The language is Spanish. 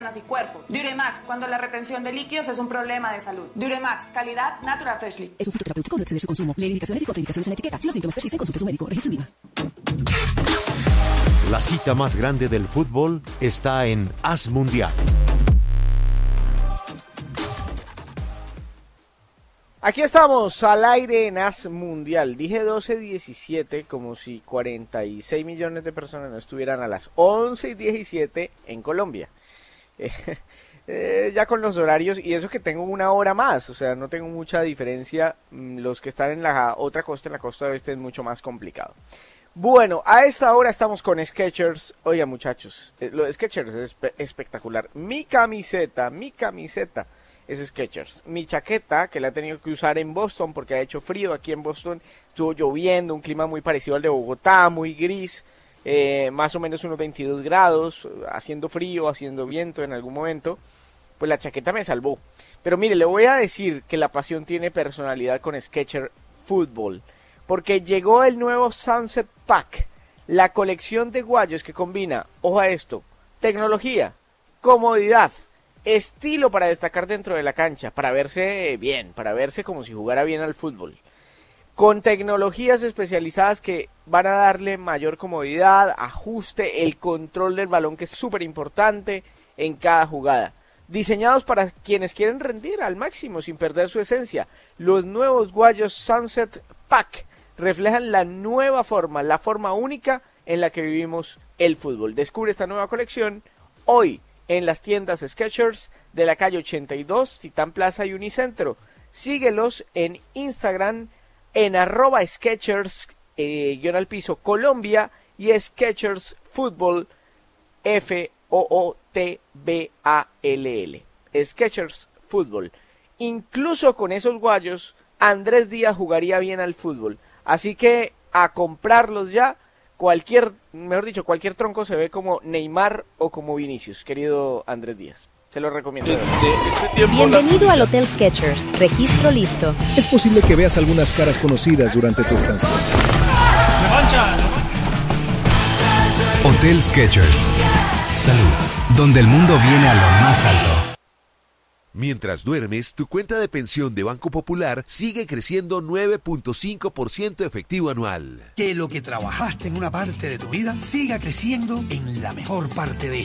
y cuerpo. Duremax, cuando la retención de líquidos es un problema de salud. Duremax, calidad Natural Freshly. Es un fruto terapéutico, no excede su consumo. Lee indicaciones y contraindicaciones en la etiqueta. Si los síntomas persisten, consulte a su médico. Registro INVIMA. La cita más grande del fútbol está en AS Mundial. Aquí estamos al aire en AS Mundial. Dije 12:17 como si 46 millones de personas no estuvieran a las 11:17 en Colombia. Ya con los horarios, y eso que tengo una hora más, o sea, no tengo mucha diferencia. Los que están en la otra costa, en la costa oeste, es mucho más complicado. Bueno, a esta hora estamos con Skechers. Oiga, muchachos, lo de Skechers es espectacular. Mi camiseta es Skechers. Mi chaqueta, que la he tenido que usar en Boston porque ha hecho frío aquí en Boston, estuvo lloviendo, un clima muy parecido al de Bogotá, muy gris, más o menos unos 22 grados, haciendo frío, haciendo viento en algún momento, pues la chaqueta me salvó. Pero mire, le voy a decir que la pasión tiene personalidad con Skechers Football, porque llegó el nuevo Sunset Pack, la colección de guayos que combina, ojo a esto, tecnología, comodidad, estilo para destacar dentro de la cancha, para verse bien, para verse como si jugara bien al fútbol, con tecnologías especializadas que van a darle mayor comodidad, ajuste, el control del balón, que es súper importante en cada jugada, diseñados para quienes quieren rendir al máximo sin perder su esencia. Los nuevos guayos Sunset Pack reflejan la nueva forma, la forma única en la que vivimos el fútbol. Descubre esta nueva colección hoy en las tiendas Skechers de la calle 82, Titán Plaza y Unicentro. Síguelos en Instagram en @Skechers _Colombia y Skechers Football FOOTBALL. Skechers Football. Incluso con esos guayos, Andrés Díaz jugaría bien al fútbol. Así que a comprarlos ya. Cualquier tronco se ve como Neymar o como Vinicius, querido Andrés Díaz. Se lo recomiendo. Bienvenido al Hotel Skechers. Registro listo. Es posible que veas algunas caras conocidas durante tu estancia. Hotel Skechers. Salud, donde el mundo viene a lo más alto. Mientras duermes, tu cuenta de pensión de Banco Popular sigue creciendo 9.5% efectivo anual. Que lo que trabajaste en una parte de tu vida siga creciendo en la mejor parte de ella.